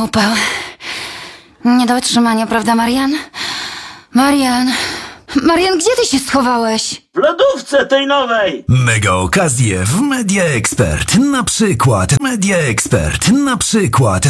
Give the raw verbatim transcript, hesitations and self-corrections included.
upał. Nie do wytrzymania, prawda, Marian? Marian... Marian, gdzie ty się schowałeś? W lodówce tej nowej! Mega okazje w Media Expert. Na przykład Media Expert. Na przykład